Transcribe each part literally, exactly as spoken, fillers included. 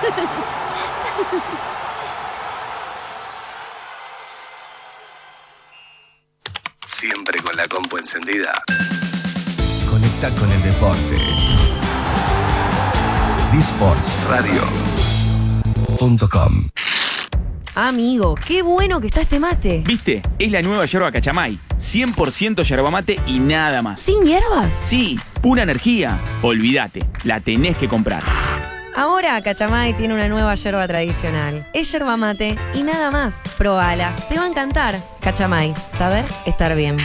Siempre con la compu encendida. Conecta con el deporte. disports radio punto com. Amigo, qué bueno que está este mate. ¿Viste? Es la nueva yerba Cachamay. cien por ciento yerba mate y nada más. ¿Sin hierbas? Sí, pura energía. Olvídate, la tenés que comprar. Ahora Cachamay tiene una nueva yerba tradicional. Es yerba mate y nada más. Probala, te va a encantar. Cachamay, saber estar bien.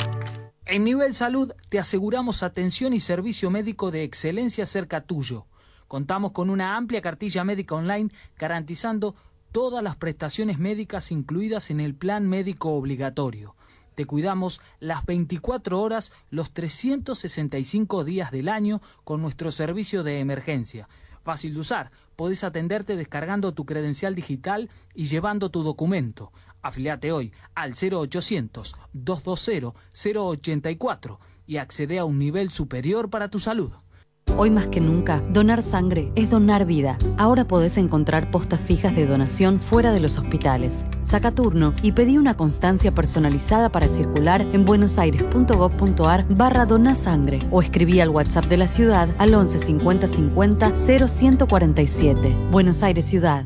En Nivel Salud te aseguramos atención y servicio médico de excelencia cerca tuyo. Contamos con una amplia cartilla médica online garantizando todas las prestaciones médicas incluidas en el plan médico obligatorio. Te cuidamos las veinticuatro horas, los trescientos sesenta y cinco días del año con nuestro servicio de emergencia. Fácil de usar, podés atenderte descargando tu credencial digital y llevando tu documento. Afiliate hoy al cero ochocientos, doscientos veinte, cero ochenta y cuatro y accede a un nivel superior para tu salud. Hoy más que nunca, donar sangre es donar vida. Ahora podés encontrar postas fijas de donación fuera de los hospitales. Saca turno y pedí una constancia personalizada para circular en buenosaires.gov.ar barra donasangre o escribí al WhatsApp de la ciudad al once cincuenta cincuenta cero ciento cuarenta y siete. Buenos Aires Ciudad.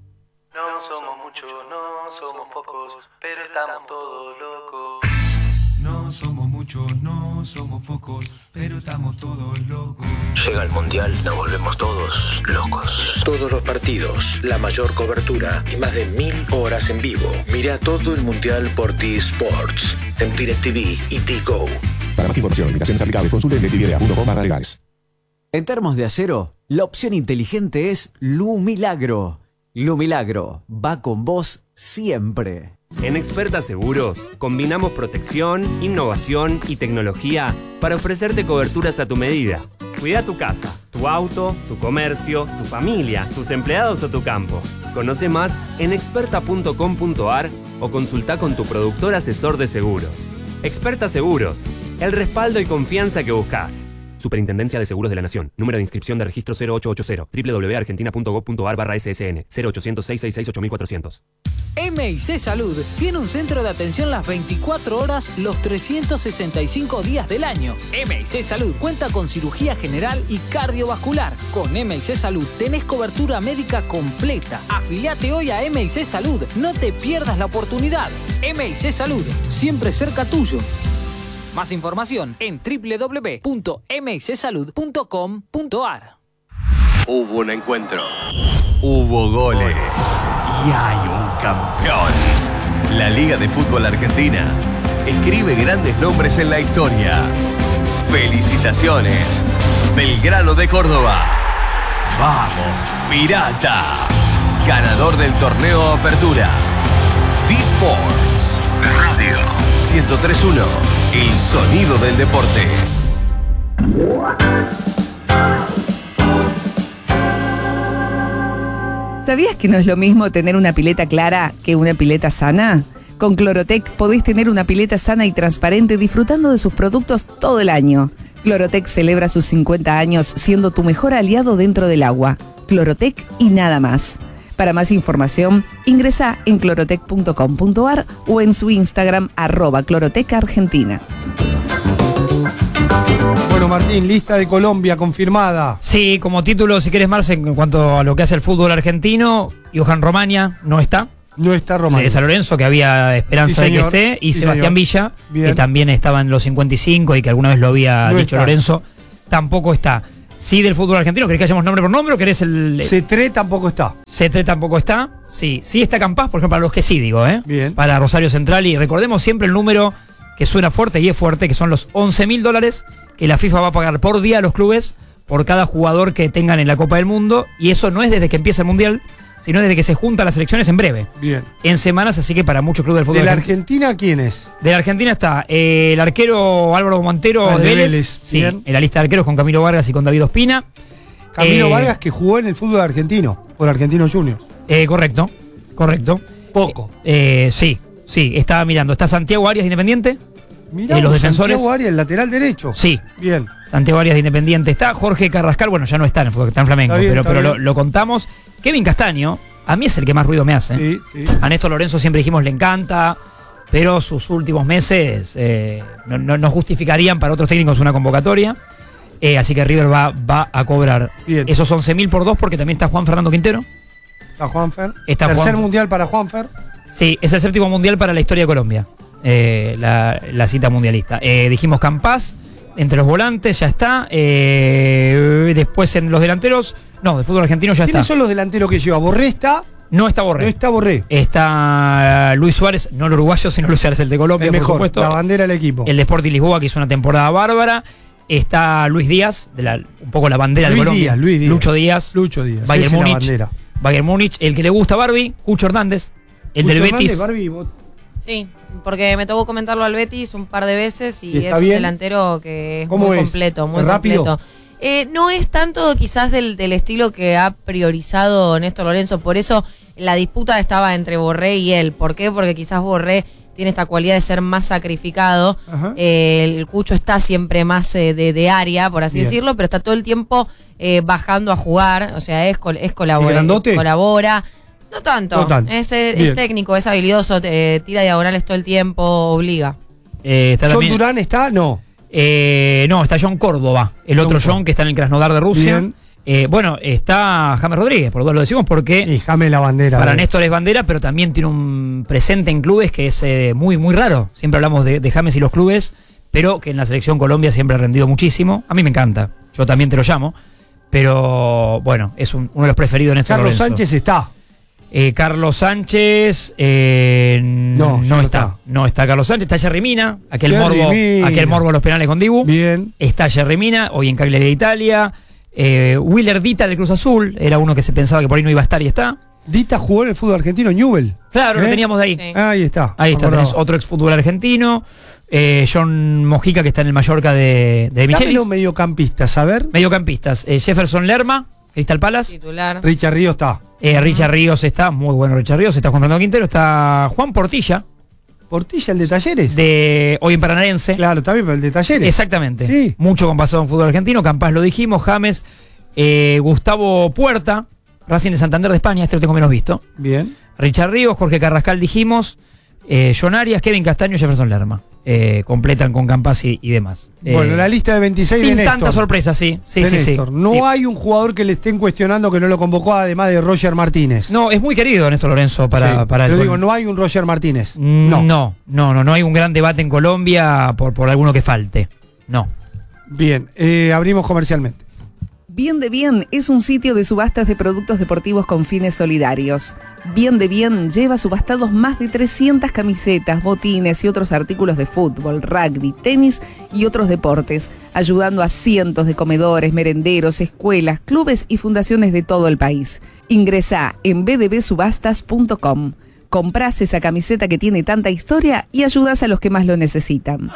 No somos muchos, no somos pocos, pero estamos todos locos. No somos muchos, no somos pocos, pero estamos todos locos. Llega el Mundial, nos volvemos todos locos. Todos los partidos, la mayor cobertura y más de mil horas en vivo. Mira todo el Mundial por disports en DirecTV y Tigo. Para más información, invitaciones aplicables, consulte en directv punto com barra legales. En Termos de Acero, la opción inteligente es Lu Milagro. Lu Milagro va con vos siempre. En Experta Seguros, combinamos protección, innovación y tecnología para ofrecerte coberturas a tu medida. Cuida tu casa, tu auto, tu comercio, tu familia, tus empleados o tu campo. Conoce más en experta punto com punto ar o consulta con tu productor asesor de seguros. Experta Seguros, el respaldo y confianza que buscas. Superintendencia de Seguros de la Nación. Número de inscripción de registro cero ocho ochenta, doble u doble u doble u punto argentina punto gov punto ar barra S S N, cero ochocientos, seiscientos sesenta y seis, ocho mil cuatrocientos. M I C Salud tiene un centro de atención las veinticuatro horas, los trescientos sesenta y cinco días del año. M I C Salud cuenta con cirugía general y cardiovascular. Con M I C Salud tenés cobertura médica completa. Afiliate hoy a M I C Salud. No te pierdas la oportunidad. M I C Salud, siempre cerca tuyo. Más información en doble u doble u doble u punto m i c salud punto com punto ar. Hubo un encuentro. Hubo goles. Y hay un campeón. La Liga de Fútbol Argentina escribe grandes nombres en la historia. Felicitaciones, Belgrano de Córdoba. ¡Vamos, Pirata! Ganador del torneo Apertura. disports Radio ciento tres punto uno. El sonido del deporte. ¿Sabías que no es lo mismo tener una pileta clara que una pileta sana? Con Clorotec podés tener una pileta sana y transparente disfrutando de sus productos todo el año. Clorotec celebra sus cincuenta años siendo tu mejor aliado dentro del agua. Clorotec y nada más. Para más información, ingresa en clorotec punto com punto ar o en su Instagram, arroba Clorotec Argentina. Bueno, Martín, lista de Colombia confirmada. Sí, como título, si querés, Marce, en cuanto a lo que hace el fútbol argentino, Johan Romaña no está. No está Romaña. De San Lorenzo, que había esperanza sí, de que esté, y sí, Sebastián señor. Villa, Bien. que también estaba en los cincuenta y cinco y que alguna vez lo había No dicho está. Lorenzo, tampoco está. Sí, del fútbol argentino, ¿querés que hayamos nombre por nombre o querés el...? Cetré tampoco está. Cetré tampoco está. Sí, sí está Campás, por ejemplo, para los que sí digo, ¿eh? Bien. Para Rosario Central, y recordemos siempre el número que suena fuerte y es fuerte, que son los once mil dólares que la FIFA va a pagar por día a los clubes por cada jugador que tengan en la Copa del Mundo, y eso no es desde que empieza el Mundial, sino desde que se juntan las elecciones en breve. Bien. En semanas, así que para muchos clubes del fútbol. ¿De la argentino- Argentina quién es? De la Argentina está eh, el arquero Álvaro Montero Ah, de de Vélez. Vélez, Sí, bien. en la lista de arqueros con Camilo Vargas y con David Ospina. Camilo Eh, Vargas, que jugó en el fútbol argentino, por Argentinos Juniors. Eh, correcto, correcto. Poco. Eh, eh, sí, sí, estaba mirando. Está Santiago Arias de Independiente. Mirá, Eh, los defensores. Santiago Arias, el lateral derecho. Sí. Bien. Santiago Arias de Independiente está. Jorge Carrascal, bueno, ya no está en el fútbol, está en Flamengo, Está bien, pero, está pero lo, bien. lo contamos. Kevin Castaño, a mí es el que más ruido me hace. Sí, sí. A Néstor Lorenzo siempre dijimos le encanta, pero sus últimos meses eh, no, no, no justificarían para otros técnicos una convocatoria. Eh, así que River va, va a cobrar Bien. esos once mil por dos porque también está Juan Fernando Quintero. Está Juanfer. Está Tercer Juanfer. mundial para Juanfer. Sí, es el séptimo mundial para la historia de Colombia, eh, la, la cita mundialista. Eh, dijimos Campás, entre los volantes ya está. Eh, después en los delanteros, no, del fútbol argentino ya ¿Quiénes está. son los delanteros que lleva? Borré está. No está Borré. No está Borré. Está Luis Suárez, no el uruguayo, sino Luis Suárez, el de Colombia, El por mejor, supuesto. la bandera del equipo. El de Sporting Lisboa, que hizo una temporada bárbara. Está Luis Díaz, de la, un poco la bandera Luis de Colombia. Díaz, Luis Díaz. Lucho Díaz. Lucho Díaz. Bayern esa es la Múnich. bandera. Bayern Múnich. El que le gusta a Barbie, Cucho Hernández. El Cucho del Hernández, Betis. Barbie, vos- Sí, porque me tocó comentarlo al Betis un par de veces y, ¿Y está es bien? un delantero que es ¿Cómo muy es? completo, muy ¿Es rápido? completo. Eh, no es tanto quizás del, del estilo que ha priorizado Néstor Lorenzo, por eso la disputa estaba entre Borré y él. ¿Por qué? Porque quizás Borré tiene esta cualidad de ser más sacrificado. Ajá. Eh, el Cucho está siempre más eh, de, de área, por así Bien. decirlo, pero está todo el tiempo eh, bajando a jugar, o sea, es, col- es ¿Y colabora, grandote? colabora. No tanto, No tanto. Es, eh, Bien. es técnico, es habilidoso, eh, tira diagonales todo el tiempo, obliga. Eh, está John también- Durán está, no. Eh, no, está John Córdoba, el John otro Córdoba. John que está en el Krasnodar de Rusia. Bien. Eh, bueno, está James Rodríguez, por lo lo decimos porque Y James la bandera. para de- Néstor es bandera, pero también tiene un presente en clubes que es eh, muy, muy raro. Siempre hablamos de, de James y los clubes, pero que en la selección Colombia siempre ha rendido muchísimo. A mí me encanta, yo también te lo llamo, pero bueno, es un- uno de los preferidos de Néstor Carlos Lorenzo. Sánchez está. Eh, Carlos Sánchez eh, No, no, ya no está. está. No está Carlos Sánchez, está Jerry Mina, aquel Jerry morbo, Mina. aquel morbo en los penales con Dibu. Bien. Está Jerry Mina, hoy en Cagliari de Italia. Eh, Willer Dita del Cruz Azul, era uno que se pensaba que por ahí no iba a estar y está. Dita jugó en el fútbol argentino, Newell. Claro, lo ¿Eh? teníamos de ahí. Sí. Ahí está. Ahí está, Acordado. tenés otro exfútbol argentino. Eh, John Mojica, que está en el Mallorca de, de Dame Michelis. los mediocampistas, a ver. Mediocampistas. Eh, Jefferson Lerma, Crystal Palace. Titular. Richard Ríos está. Eh, Richard Ríos está, muy bueno Richard Ríos. Está Juan Fernando Quintero. Está Juan Portilla, Portilla, el de Talleres. de hoy en Paranaense. Claro, está bien, pero el de Talleres. Exactamente. Sí. Mucho con pasado en fútbol argentino. Campás lo dijimos. James, eh, Gustavo Puerta, Racing de Santander de España. Este lo tengo menos visto. Bien. Richard Ríos, Jorge Carrascal dijimos. Eh, John Arias, Kevin Castaño, Jefferson Lerma. Eh, completan con Campás y, y demás. Eh, Bueno, la lista de veintiséis sin de Néstor. tanta sorpresa, sí. Sí, De sí, sí. Néstor. No Sí. hay un jugador que le estén cuestionando que no lo convocó, además de Roger Martínez. No, es muy querido Néstor Lorenzo para, Sí, para el Pero gol. digo, no hay un Roger Martínez. no. no, no, no, no hay un gran debate en Colombia por, por alguno que falte. No. Bien, eh, abrimos comercialmente. Bien de Bien es un sitio de subastas de productos deportivos con fines solidarios. Bien de Bien lleva subastados más de trescientas camisetas, botines y otros artículos de fútbol, rugby, tenis y otros deportes, ayudando a cientos de comedores, merenderos, escuelas, clubes y fundaciones de todo el país. Ingresá en b d b subastas punto com. Comprás esa camiseta que tiene tanta historia y ayudás a los que más lo necesitan.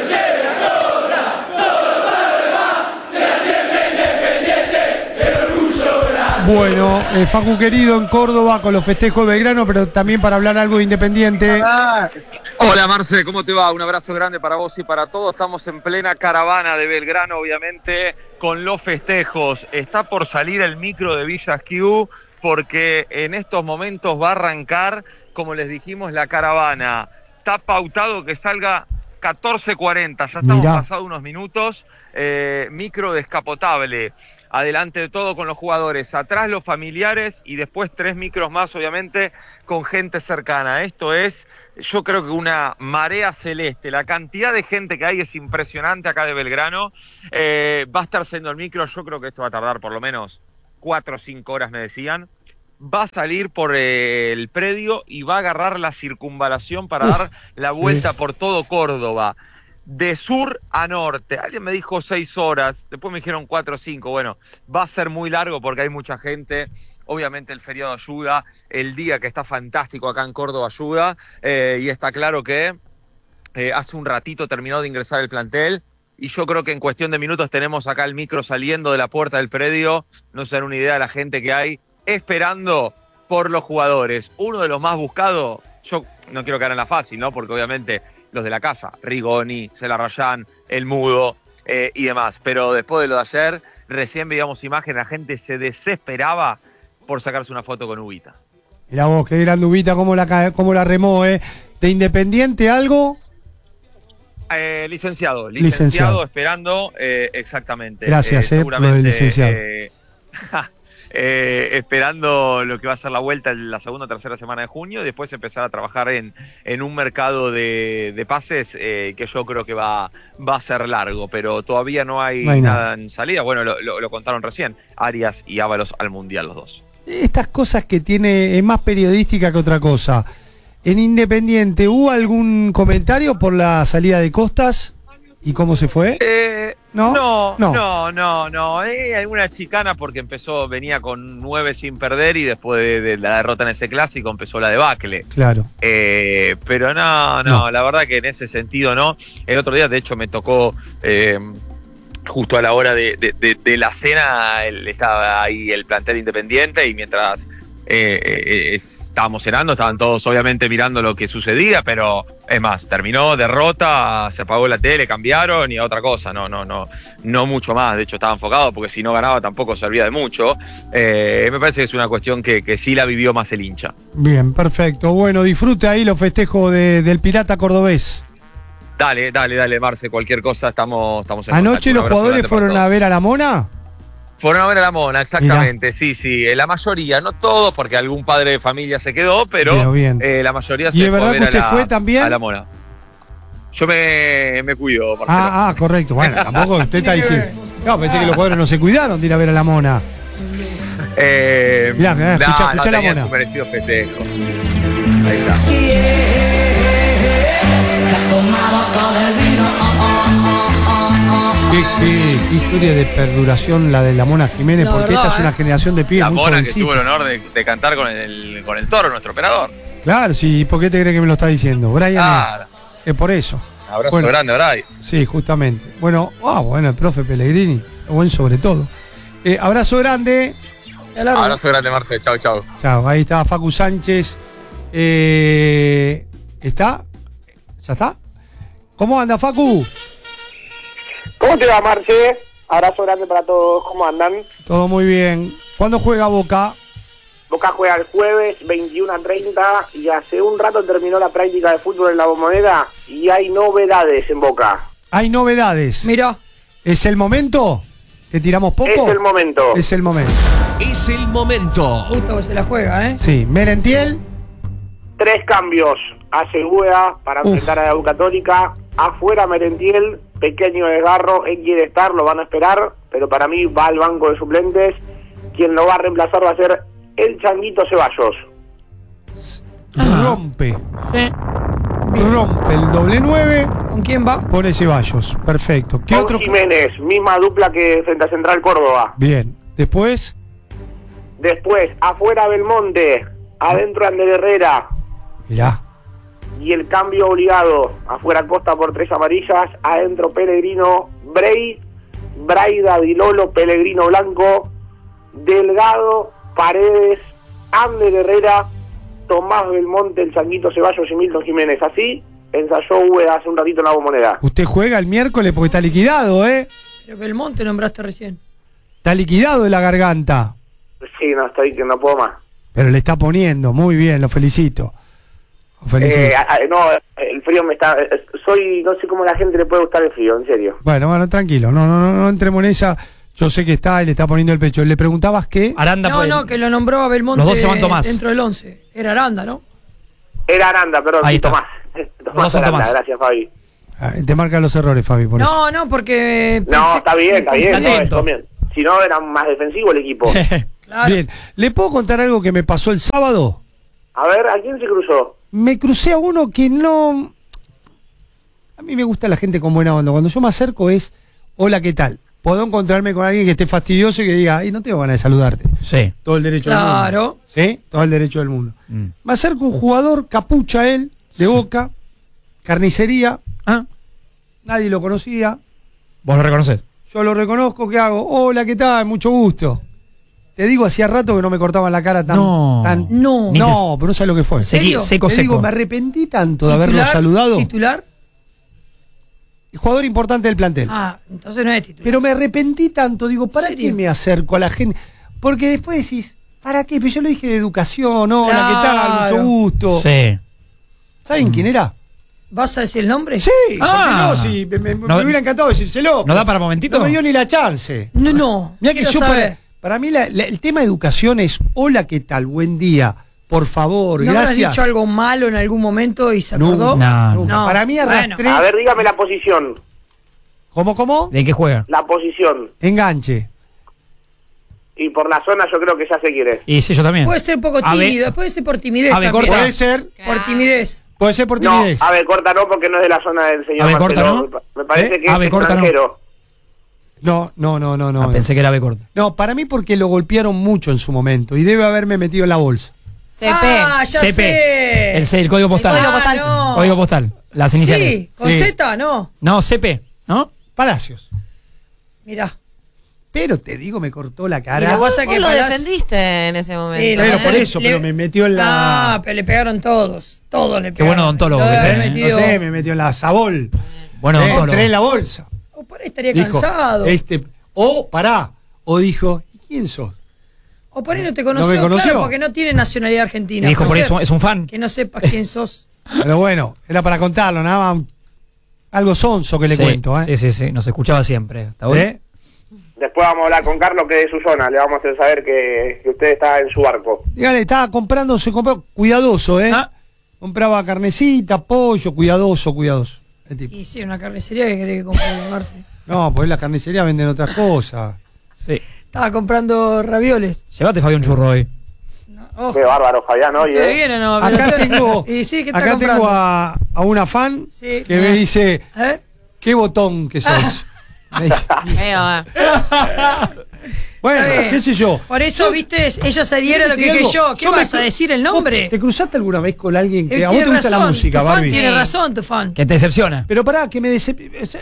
Bueno, eh, Facu querido en Córdoba con los festejos de Belgrano, pero también para hablar algo de Independiente. Hola Marce, ¿cómo te va? Un abrazo grande para vos y para todos. Estamos en plena caravana de Belgrano, obviamente, con los festejos. Está por salir el micro de Villa Esquiú porque en estos momentos va a arrancar, como les dijimos, la caravana. Está pautado que salga catorce cuarenta, ya estamos Mirá. pasados unos minutos. Eh, micro descapotable. Adelante de todo con los jugadores, atrás los familiares y después tres micros más, obviamente, con gente cercana. Esto es, yo creo que una marea celeste. La cantidad de gente que hay es impresionante acá de Belgrano. Eh, va a estar siendo el micro, yo creo que esto va a tardar por lo menos cuatro o cinco horas, me decían. Va a salir por eh, el predio y va a agarrar la circunvalación para Uf, dar la vuelta sí. por todo Córdoba. De sur a norte, alguien me dijo seis horas, después me dijeron cuatro o cinco, bueno, va a ser muy largo porque hay mucha gente, obviamente el feriado ayuda, el día que está fantástico acá en Córdoba ayuda, eh, y está claro que eh, hace un ratito terminó de ingresar el plantel, y yo creo que en cuestión de minutos tenemos acá el micro saliendo de la puerta del predio, no se dan una idea de la gente que hay, esperando por los jugadores. Uno de los más buscados, yo no quiero caer en la fácil, ¿no? Porque obviamente los de la casa, Rigoni, Celarrayán, El Mudo eh, y demás. Pero después de lo de ayer, recién veíamos imágenes, la gente se desesperaba por sacarse una foto con Ubita. Mirá vos, qué gran Ubita, cómo la, ca- cómo la remó, ¿eh? ¿De Independiente algo? Eh, licenciado, licenciado, Licenciado. esperando, eh, exactamente. Gracias, eh, por lo del licenciado. eh, eh, esperando lo que va a ser la vuelta en la segunda o tercera semana de junio, y después empezar a trabajar en, en un mercado de, de pases eh, que yo creo que va, va a ser largo, pero todavía no hay, No hay nada nada. en salida. Bueno, lo, lo- lo contaron recién, Arias y Ábalos al Mundial los dos. Estas cosas que tiene, es más periodística que otra cosa. En Independiente, ¿hubo algún comentario por la salida de Costas y cómo se fue? Eh, ¿No? no, No. no, no, no. Eh, alguna chicana porque empezó, venía con nueve sin perder y después de, de la derrota en ese clásico empezó la debacle. Claro. Eh, pero no, no, No. la verdad que en ese sentido no. El otro día, de hecho, me tocó eh, justo a la hora de, de- de- de la cena, el- estaba ahí el plantel Independiente y mientras eh, eh, eh, estábamos cenando, estaban todos obviamente mirando lo que sucedía, pero es más, terminó derrota, se apagó la tele, cambiaron y a otra cosa, no, no, no, no mucho más. De hecho estaba enfocado porque si no ganaba tampoco servía de mucho. Eh, me parece que es una cuestión que, que sí la vivió más el hincha. Bien, perfecto. Bueno, disfrute ahí los festejos de- del Pirata Cordobés. Dale, dale, dale, Marce, cualquier cosa estamos, estamos en Anoche contacto. Un los abrazo jugadores grande para fueron todos. a ver a la Mona. Fueron a ver a la Mona, exactamente, sí, sí, eh, la mayoría, no todos, porque algún padre de familia se quedó, pero, Pero bien. eh, la mayoría ¿Y se es fue a verdad ver que a usted la, fue también? a la Mona. Yo me, me cuido, Marcelo. Ah, ah, correcto. Bueno, tampoco usted está diciendo. No, pensé que los jugadores no se cuidaron de ir a ver a la Mona. Eh, Mirá, mirá, escuchá, no, escuchá no la tenían Mona. su merecido festejo. Ahí está. Qué, qué- qué historia de perduración la de la Mona Jiménez, La porque verdad, esta es una eh. generación de pibes La muy Mona que jovencitos. tuvo el honor de, de cantar con el, con el toro, nuestro operador. Claro, sí, ¿por qué te crees que me lo está diciendo? Brian, Claro. es, es por eso. Abrazo Bueno. grande, Bray. Sí, justamente. Bueno, ah, bueno, el profe Pellegrini, buen sobre todo. Eh, abrazo grande. Abrazo grande, Marce. Chau, chau. Chao, ahí está Facu Sánchez. Eh, ¿Está? ¿Ya está? ¿Cómo anda, Facu? ¿Cómo te va, Marce? Abrazo grande para todos. ¿Cómo andan? Todo muy bien. ¿Cuándo juega Boca? Boca juega el jueves veintiuno a treinta y hace un rato terminó la práctica de fútbol en la Bombonera y hay novedades en Boca. Hay novedades. Mira. ¿Es el momento? ¿Que tiramos poco? Es el momento. Es el momento. Es el momento. Justo se la juega, ¿eh? Sí, Merentiel. Tres cambios hace Uea para Uf. enfrentar a la U Católica. Afuera Merentiel, pequeño desgarro, él quiere estar, lo van a esperar, pero para mí va al banco de suplentes. Quien lo va a reemplazar va a ser el Changuito Ceballos. Rompe. Rompe el doble nueve. ¿Con quién va? Pone Ceballos. Perfecto. ¿Qué Con otro? Jiménez, misma dupla que frente a Central Córdoba. Bien. Después, Después, afuera Belmonte, adentro Ander Herrera. mirá. Y el cambio obligado, afuera Costa por tres amarillas, adentro Pellegrino, Brey, Braida, Dilolo, Pellegrino Blanco, Delgado, Paredes, Ander Herrera, Tomás Belmonte, el Changuito Ceballos y Milton Jiménez. Así ensayó Ueda hace un ratito en la Bombonera. Usted juega el miércoles porque está liquidado, ¿eh? Pero Belmonte nombraste recién. Está liquidado de la garganta. Sí, no, estoy que no puedo más. Pero le está poniendo. Muy bien, lo felicito. Lo felicito. Eh, a- a- no, el frío me está... eh, Soy, no sé cómo a la gente le puede gustar el frío, en serio. Bueno, bueno, tranquilo. No, no, no, no entremos en esa. Yo sé que está y le está poniendo el pecho. ¿Le preguntabas qué? Aranda no, no, que lo nombró a Belmonte Los dos se van Tomás. dentro del once. Era Aranda, ¿no? Era Aranda, perdón, Ahí sí, está. Tomás. dos Tomás son Aranda, Tomás. gracias, Fabi. Ah, te marcan los errores, Fabi, por eso. No, no, porque... No, pensé- está bien, me está bien, no, confundí. está bien. Si no, era más defensivo el equipo. Bien. ¿Le puedo contar algo que me pasó el sábado? A ver, ¿a quién se cruzó? Me crucé a uno que no... A mí me gusta la gente con buena onda. Cuando yo me acerco es, hola, ¿qué tal? Puedo encontrarme con alguien que esté fastidioso y que diga, ay, no tengo ganas de saludarte. Sí. Todo el derecho del mundo. Claro. ¿Sí? Todo el derecho del mundo. Mm. Me acerco a un jugador, capucha él, de Boca, carnicería. Ah. Nadie lo conocía. ¿Vos lo reconoces? Yo lo reconozco, ¿qué hago? Hola, ¿qué tal? Mucho gusto. Te digo, hacía rato que no me cortaban la cara tan... No. tan- No. No, pero no sabes lo que fue. ¿En serio? Seco, Te digo, seco. me arrepentí tanto de haberlo ¿Titular? saludado. ¿Titular? jugador importante del plantel. Ah, entonces no es titular. Pero me arrepentí tanto, digo, ¿para ¿Serio? qué me acerco a la gente? Porque después decís, ¿para qué? Pero yo lo dije de educación, hola, Claro. ¿qué tal? Mucho gusto. Sí. ¿Saben quién era? ¿Vas a decir el nombre? Sí, Ah. ¿por qué no? Sí, me, me- No- me hubiera encantado decírselo. ¿No da para momentito? No me dio ni la chance. No, no. Mirá que quiero yo saber. para, para mí la- la- el tema educación es, hola, ¿qué tal? Buen día, por favor, ¿No habrás gracias. dicho algo malo en algún momento y se Nunca, acordó? nunca. Para mí arrastré- Bueno. A ver, dígame la posición. ¿Cómo, cómo? ¿De qué juega? La posición. Enganche. Y por la zona yo creo que ya se quiere. Y sí, yo también. Puede ser poco A ver- tímido, puede ser por timidez A ver, también. corta. Puede ser, Por timidez. puede ser por No, timidez. Ave Corta no, porque no es de la zona del señor Ave Corta, Marcelo. ¿no? Me pa- Me parece ¿Eh? que Ave es Corta, no. extranjero. No, no, no, no, no. Ah, pensé que era B corta. No, para mí porque lo golpearon mucho en su momento y debe haberme metido en la bolsa. C P. Ah, ya C P. sé. El, C- el código postal. código postal. Ah, no. Código postal. Las iniciales. Sí, con Sí. Z, no. No, C P, ¿no? Palacios. Mirá. Pero te digo, me cortó la Y cara. lo pasa Vos que lo Palacio- defendiste en ese momento. Sí, lo Pero pasa por que eso, le- pero me metió en la. Ah, pero le pegaron todos. Todos le Qué pegaron. buen odontólogo Lo que debe haber tenés, ¿eh? metido- No sé, me metió en la sabol. Bueno, Eh, odontólogo. entré en la bolsa. Oh, por ahí estaría Dijo, cansado. este, o pará. O dijo, ¿y quién sos? O por ahí no te conoció. ¿No me conoció? Claro, porque no tiene nacionalidad argentina. Y dijo, por Puede eso ser es un fan. Que no sepas quién sos. Pero bueno, era para contarlo, nada más. un- Algo sonso que le Sí, cuento, ¿eh? Sí, sí, sí. Nos escuchaba siempre. ¿Está bueno? ¿Eh? Después vamos a hablar con Carlos, que es de su zona. Le vamos a hacer saber que, que usted está en su barco. Dígale, estaba comprando, se compró, cuidadoso, ¿eh? Ah. Compraba carnecita, pollo, cuidadoso, cuidadoso. El tipo. Y sí, una carnicería que querés que compre Marce. No, pues en la carnicería venden otras cosas. Sí. Estaba comprando ravioles. Llévate, Fabián, un churro hoy. Ojo. Qué bárbaro, Fabián, hoy, ¿Te ¿eh? viene o no? Acá Pero- tengo, Y sí, ¿qué está acá comprando? tengo a, a una fan Sí. que me dice, A ver. qué botón que sos. Me dice, Feo, eh. bueno, Está bien. qué sé yo. Por eso, viste, ella se diera lo que ¿Te digo dije algo? yo. ¿Qué Yo me vas a cru- decir el ¿Vos nombre? ¿Te cruzaste alguna vez con alguien que Él a vos te tiene gusta la razón, música, tu fan Barbie? tiene razón, tu fan. Que te decepciona. Pero pará, que me decep...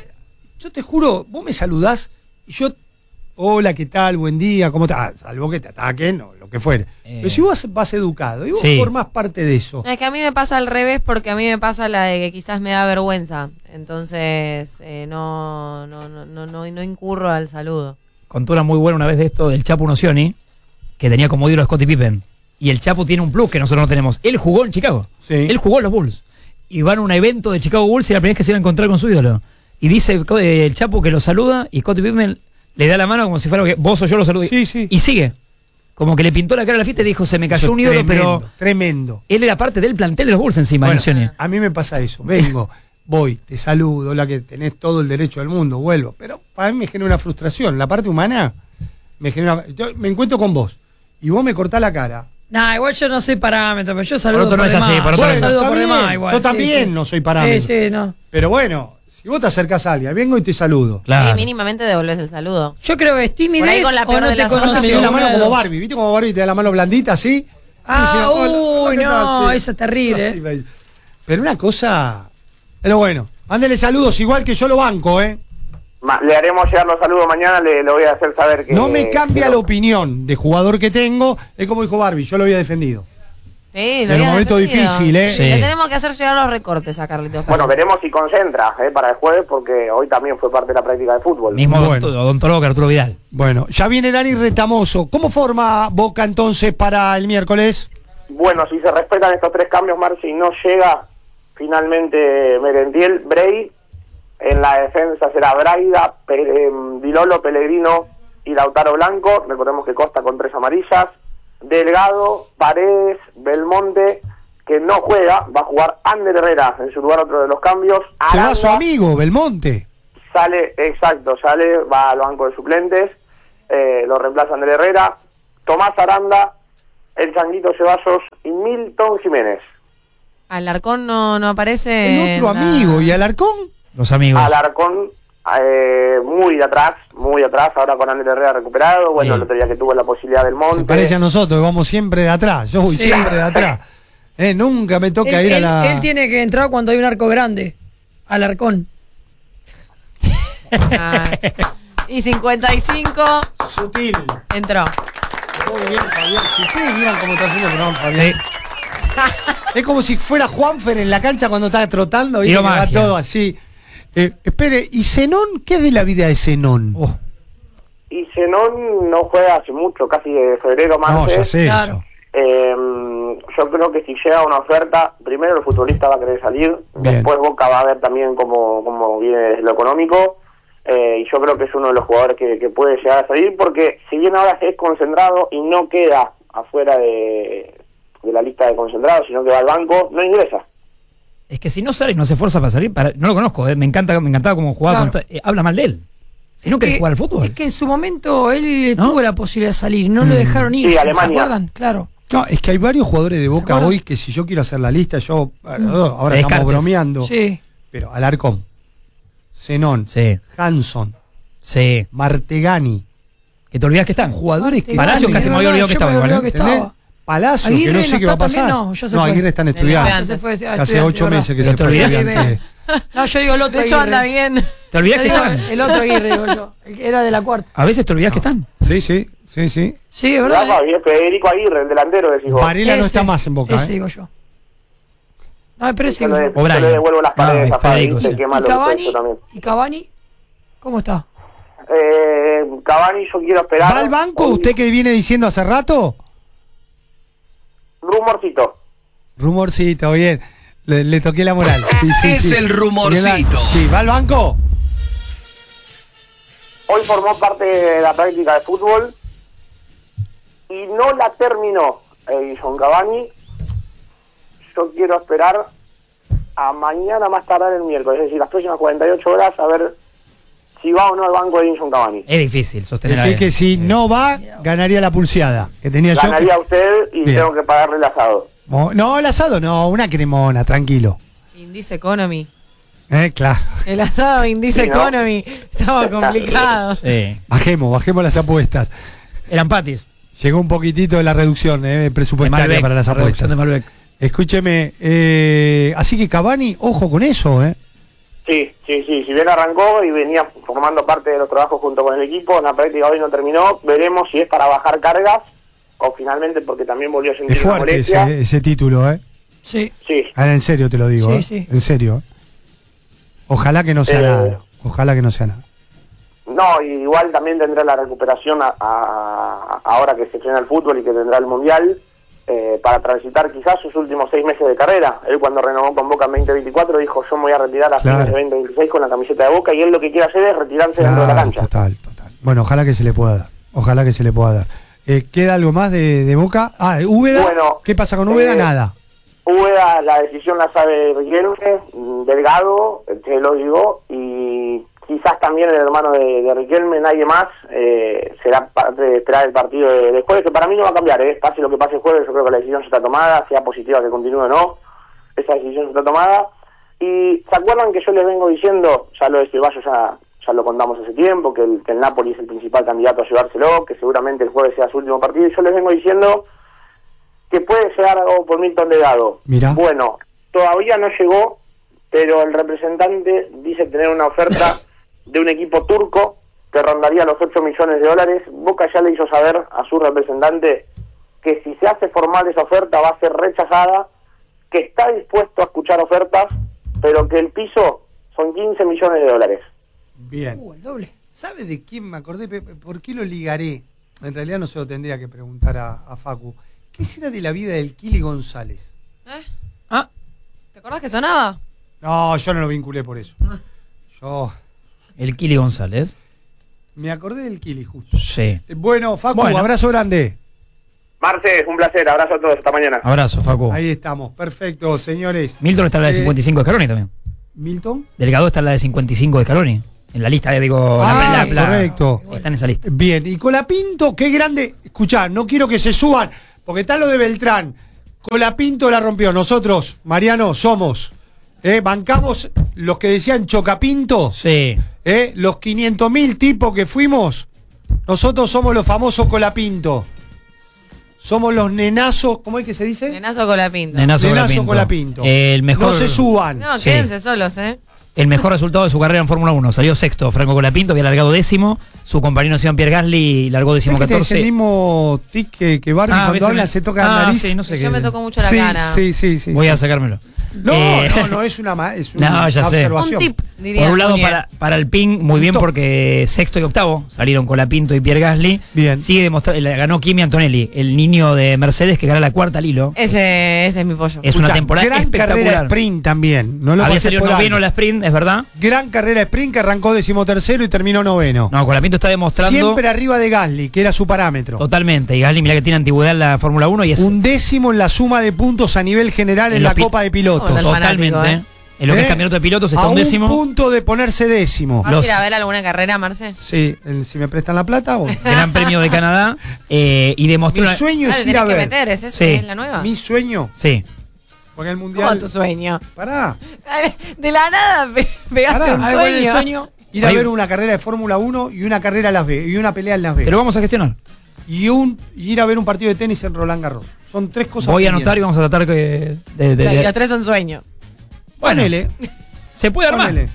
Yo te juro, vos me saludás y yo, hola, ¿qué tal? Buen día, ¿cómo estás? Salvo que te ataquen o lo que fuere. Eh. Pero si vos vas educado y vos Sí. formás parte de eso. Es que a mí me pasa al revés porque a mí me pasa la de que quizás me da vergüenza. Entonces eh, no, no, no, no, no, no incurro al saludo. Contó una muy buena una vez de esto del Chapo Nocioni, que tenía como ídolo a Scottie Pippen. Y el Chapo tiene un plus que nosotros no tenemos. Él jugó en Chicago. Sí. Él jugó en los Bulls. Y van a un evento de Chicago Bulls y la primera vez que se iba a encontrar con su ídolo. Y dice eh, el Chapo que lo saluda y Scottie Pippen le da la mano como si fuera que vos o yo lo saludo. Sí, sí. Y sigue. Como que le pintó la cara a la fiesta y dijo, se me cayó Eso un es ídolo, tremendo, pero Tremendo. él era parte del plantel de los Bulls encima, Bueno, Nocioni. a mí me pasa eso. Vengo, voy, te saludo, la que tenés todo el derecho del mundo, vuelvo. Pero para mí me genera una frustración. La parte humana me genera. Yo me encuentro con vos y vos me cortás la cara. Nah, igual yo no soy parámetro, pero yo saludo otro por no es demás. así, por otro Yo no es saludo así. por Está demás bien, igual. yo sí, también sí. no soy parámetro. Sí, sí, no. Pero bueno, si vos te acercás a alguien, vengo y te saludo. Claro. Y mínimamente devolvés el saludo. Yo creo que es Por ahí timidez con la o peor no de te las Aparte ondas. me conoció. dio la mano Una de como dos. Barbie, ¿viste? Como Barbie te da la mano blandita así. Ah, Y dice, hola, uy, ¿qué tal? no, Sí. esa es terrible. Sí, ¿eh? me- Pero una cosa. Pero bueno, mándele saludos igual que yo lo banco, ¿eh? Ma- Le haremos llegar los saludos mañana, le, le voy a hacer saber que... No me cambia que la lo- opinión de jugador que tengo. Es como dijo Barbie, yo lo había defendido. Sí, En lo un habías momento defendido. difícil, ¿eh? Sí. Le tenemos que hacer llegar los recortes a Carlitos. Bueno, veremos si concentra eh, para el jueves, porque hoy también fue parte de la práctica de fútbol. Mismo Bueno. odont- odontólogo que Arturo Vidal. Bueno, ya viene Dani Retamoso. ¿Cómo forma Boca entonces para el miércoles? Bueno, si se respetan estos tres cambios, Marci, y no llega finalmente Merentiel, Bray, en la defensa será Braida, Pe eh, Dilolo, Pellegrino y Lautaro Blanco. Recordemos que Costa con tres amarillas. Delgado, Paredes, Belmonte, que no juega, va a jugar Ander Herrera en su lugar, otro de los cambios. Se va Aranda su amigo, Belmonte. sale, exacto, sale, va al banco de suplentes, eh, lo reemplaza Ander Herrera, Tomás Aranda, el Changuito Ceballos y Milton Jiménez. Alarcón no, no aparece. El otro en la- amigo. ¿Y Alarcón? Los amigos. Alarcón, eh, muy de atrás, muy de atrás, ahora con Ander Herrera recuperado, bueno, Sí. el otro día que tuvo la posibilidad del Monte. Se parece a nosotros, que vamos siempre de atrás. Yo voy Sí. siempre de atrás. Eh, nunca me toca Él, ir a él- la. él tiene que entrar cuando hay un arco grande. Al arcón. Ah. Y cincuenta y cinco Sutil. entró. Muy bien, Fabián. Si ustedes vieran cómo está haciendo el programa, Fabián. Es como si fuera Juanfer en la cancha cuando está trotando, ¿viste? Dio Que va magia. todo así. Eh, espere, ¿y Zenón? ¿Qué es de la vida de Zenón? Oh. Y Zenón no juega hace mucho, casi de febrero, marzo. No, ya sé Claro. eso. Eh, yo creo que si llega una oferta, primero el futbolista va a querer salir, Bien. después Boca va a ver también cómo, cómo viene lo económico, eh, y yo creo que es uno de los jugadores que, que puede llegar a salir, porque si bien ahora se es concentrado y no queda afuera de, de la lista de concentrados, sino que va al banco, no ingresa. Es que si no sale y no se esfuerza para salir, para, no lo conozco, eh, me encanta, me encantaba cómo jugaba, Claro. contra- eh, habla mal de él. Si no querés que- jugar al fútbol. Es que en su momento él tuvo la posibilidad de salir, no lo dejaron ir, Sí, ¿se Alemania. acuerdan? Claro. No, es que hay varios jugadores de Boca acuerdan? hoy que si yo quiero hacer la lista, yo bueno, Mm. ahora Descartes. estamos bromeando. Sí. Pero Alarcón, Zenón, Sí, Hanson, sí. Martegani, Que te olvidas que están. jugadores que Palacios casi me había olvidado que Yo me estaba había igual, olvidado ¿eh? que ¿entendés? estaba. Palacio, que Aguirre no sé no qué va a está también, pasar. no, ya se no, fue. Aguirre está en El estudiante. estudiante. Se fue a Hace estudiante, ocho ¿verdad? meses que Pero se te fue olvidás que- estudiante. No, yo digo el otro De hecho, Aguirre. anda bien. Te olvidás Yo que digo están. el otro Aguirre, digo yo. El que era de la cuarta. A veces te olvidás que están. Sí, sí, sí, sí. Sí, es verdad. Rafa, y es Federico Aguirre, el delantero, decís vos. Varela no Ese, está más en Boca. Ese ¿eh? digo yo. No, pero ese Yo digo le, yo. yo O'Brien. le devuelvo las Ah, paredes a Fabi, Federico, ¿viste? sí. Qué ¿Y malo que fue Cavani? eso también. ¿Y Cavani? ¿Cómo está? Eh, Cavani yo quiero esperar. ¿Va al banco Hoy- usted que viene diciendo hace rato? Rumorcito. Rumorcito, bien. Le, le toqué la moral. Sí, sí, Es sí. el rumorcito. Sí, ¿va al banco? Hoy formó parte de la práctica de fútbol y no la terminó Edison Cavani. Yo quiero esperar a mañana más tardar el miércoles, es decir, las próximas cuarenta y ocho horas, a ver si va o no al banco de Edison Cavani. Es difícil sostener a Decir él. que si no va, ganaría la pulseada. Que tenía yo. Ganaría usted y Bien. tengo que pagarle el asado. Mo- No, el asado no, una cremona, tranquilo. Indice Economy. Eh, claro. El asado Indice Sí, ¿no? Economy. Estaba complicado. Sí. Bajemos, bajemos las apuestas. Eran patis. Llegó un poquitito de la reducción eh, De presupuestaria Malbec, para las la reducción apuestas. de Malbec. Escúcheme, eh, así que Cavani, ojo con eso, ¿eh? Sí, sí, sí, si bien arrancó y venía formando parte de los trabajos junto con el equipo, en la práctica hoy no terminó, veremos si es para bajar cargas o finalmente porque también volvió a sentir Es una fuerte molestia. ese, ese título, ¿eh? Sí. Sí, Ahora en serio te lo digo, Sí, ¿eh? sí. En serio. Ojalá que no sea Eh, nada. Ojalá que no sea nada. no, y igual también tendrá la recuperación a- a- ahora que se frena el fútbol y que tendrá el Mundial eh, para transitar quizás sus últimos seis meses de carrera. Él cuando renovó con Boca en veinte veinticuatro dijo yo me voy a retirar a Claro. fines de veinte veintiséis con la camiseta de Boca y él lo que quiere hacer es retirarse dentro de la Claro, cancha. total, total. Bueno, ojalá que se le pueda dar. Ojalá que se le pueda dar. Eh, ¿Queda algo más de, de Boca? Ah, Úbeda. Bueno, ¿Qué pasa con Úbeda? eh, Nada. Úbeda, la decisión la sabe Riquelme, mm, Delgado, te lo digo, y quizás también el hermano de, de Riquelme, nadie más, eh, será parte de esperar el partido de, de jueves, que para mí no va a cambiar, ¿eh? Pase lo que pase el jueves, yo creo que la decisión ya está tomada, sea positiva que continúe o no, esa decisión ya está tomada. Y ¿se acuerdan que yo les vengo diciendo, ya lo de Ceballos ya, ya lo contamos hace tiempo, que el, que el Napoli es el principal candidato a llevárselo, que seguramente el jueves sea su último partido, y yo les vengo diciendo que puede llegar algo por Milton Delgado. Mirá. Bueno, todavía no llegó, pero el representante dice tener una oferta de un equipo turco que rondaría los ocho millones de dólares. Boca ya le hizo saber a su representante que si se hace formal esa oferta va a ser rechazada, que está dispuesto a escuchar ofertas, pero que el piso son quince millones de dólares. Bien. Uh, el doble. ¿Sabe de quién me acordé? Pe- pe- ¿Por qué lo ligaré? En realidad no se lo tendría que preguntar a, a Facu. ¿Qué será de la vida del Kili González? ¿Eh? Ah, ¿Te acordás que sonaba? No, yo no lo vinculé por eso. Yo el Kili González. me acordé del Kili justo. Sí. Eh, Bueno, Facu, Bueno. abrazo grande. Marce, un placer, abrazo a todos, hasta mañana. Abrazo, Facu. Ahí estamos, perfecto, señores. Milton está en la de Eh, cincuenta y cinco de Scaloni también. ¿Milton? Delgado está en la de cincuenta y cinco de Scaloni. En la lista, eh, digo. Ah, la- la- la- correcto. Está en esa lista. Bien, y Colapinto, qué grande. Escuchá, no quiero que se suban, porque está lo de Beltrán. Colapinto la rompió. Nosotros, Mariano, somos. Eh, bancamos los que decían Chocapinto. Sí. Eh, los quinientos mil tipos que fuimos. Nosotros somos los famosos Colapinto. Somos los nenazos, ¿cómo es que se dice? Nenazo Colapinto. Nenazo Nenazo Colapinto. Colapinto. El mejor, No se suban. No, Sí. quédense solos, ¿eh? el mejor resultado de su carrera en Fórmula uno. Salió sexto Franco Colapinto, había largado décimo. Su compañero Sebastián Pierre Gasly largó décimo ¿Sabés que este es el catorce. mismo tic que, que Barbie Ah, a cuando veces habla me- se toca Ah, la nariz? sí, no sé Yo qué. me toco mucho la sí, cara. sí, sí, sí. Voy sí. a sacármelo. No, Eh, no, no es una, ma- es una No, ya sé. observación. Un tip, diría Por un lado, Junior. para, para el ping, muy bien, porque sexto y octavo salieron con la Pinto y Pierre Gasly. Bien. Sigue demostrando, la ganó Kimi Antonelli, el niño de Mercedes que gana la cuarta al hilo. Ese, ese es mi pollo. Es una Escuchá, temporada gran espectacular. carrera sprint también. No lo Había pasé salido por noveno alto. la sprint, es verdad. Gran carrera sprint que arrancó decimotercero y terminó noveno. No, con la Pinto está demostrando. Siempre arriba de Gasly, que era su parámetro. Totalmente. Y Gasly, mira que tiene antigüedad en la Fórmula uno y es. Un décimo en la suma de puntos a nivel general en, En la los pi- Copa de Pilotos. Bueno, el Totalmente. fanático, ¿eh? En lo que ¿Eh? es campeonato de pilotos está a un décimo. punto de ponerse décimo. ¿Vas Los- a ir a ver alguna carrera, Marce? Sí, el- si me prestan la plata, voy. Gran Premio de Canadá. eh, y demostró. Mi una- sueño Dale, es ir tenés a que ver. meter, ¿es, ese? Sí. ¿Es la nueva? Mi sueño, Sí. porque el ¿Cómo mundial. tu sueño? Pará. De la nada pe- pegaste Pará. un Algo en el sueño. sueño. Ir a Ahí- ver una carrera de Fórmula uno y una carrera en Las Vegas y una pelea en Las Vegas. Te lo vamos a gestionar. Y, un, y ir a ver un partido de tenis en Roland Garros. Son tres cosas. Voy a pendientes. anotar y vamos a tratar que. De, de- de- Y los tres son sueños. Bueno, Ponele. se puede armar. Ponele.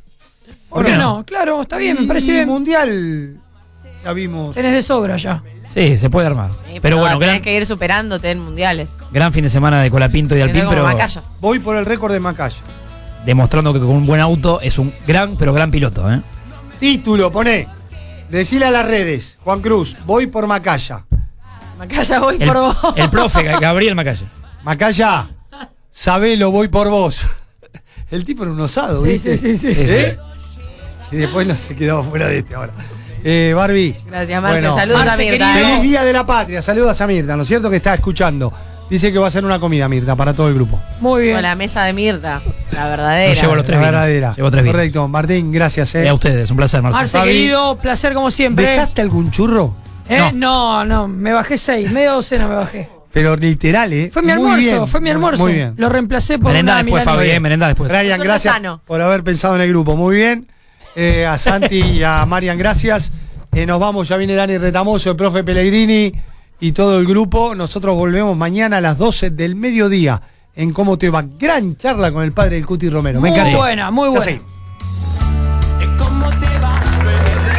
¿Por qué no? Claro, está bien, me parece Y bien. mundial ya vimos. Tenés de sobra ya. Sí, se puede armar. Sí, pero bueno, tenés gran, que ir superándote en mundiales. gran fin de semana de Colapinto y de Tenés que Alpín, ser como pero Macaya. Voy por el récord de Macaya. demostrando que con un buen auto es un gran, pero gran piloto. ¿eh? Título, poné. Decile a las redes, Juan Cruz, voy por Macaya. Macaya, voy El, por vos. el profe Gabriel Macaya. Macaya, sabelo, voy por vos. El tipo era un osado, Sí, ¿viste? sí, sí, sí. ¿Eh? Y después no se quedaba fuera de este ahora. Eh, Barbie. Gracias, Marce. Bueno, Saludos Marce, a Mirta. querido. Feliz Día de la Patria. Saludos a Mirta, ¿no es cierto? Que está escuchando. Dice que va a hacer una comida, Mirta, para todo el grupo. Muy bien. Con la mesa de Mirta. La verdadera. Nos llevo los tres La vinos. verdadera. Llevo tres vinos. Correcto. Martín, gracias. Y Eh. a ustedes, un placer, Marcelo. Marce, Fabi. querido, placer como siempre. ¿Dejaste algún churro? ¿Eh? No, no, me bajé seis, media docena me bajé. Pero literal, ¿eh? Fue mi Muy almuerzo, bien. fue mi almuerzo. Muy bien. Lo reemplacé por Merenda una después, milanesa. Fabi, eh, merenda después. Brian, Nosotros gracias sano. por haber pensado en el grupo. Muy bien. Eh, a Santi y a Marian, gracias. Eh, nos vamos, ya viene Dani Retamoso, el profe Pellegrini y todo el grupo. Nosotros volvemos mañana a las doce del mediodía en Cómo Te Va. Gran charla con el padre del Cuti Romero. Me Muy encantó. buena, muy Ya buena. seguimos.